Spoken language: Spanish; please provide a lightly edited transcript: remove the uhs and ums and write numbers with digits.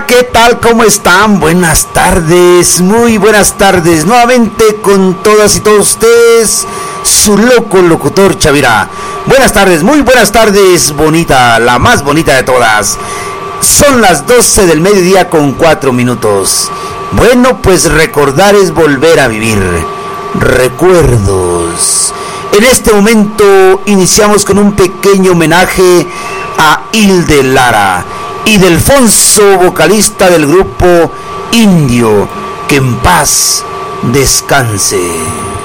¿qué tal? ¿Cómo están? Buenas tardes, muy buenas tardes. Nuevamente con todas y todos ustedes, su loco locutor Chavira. Buenas tardes, muy buenas tardes, bonita, la más bonita de todas. Son las 12 del mediodía con 4 minutos. Bueno, pues recordar es volver a vivir. Recuerdos. En este momento iniciamos con un pequeño homenaje a Hilde Lara y Delfonso, vocalista del grupo Indio. Que en paz descanse.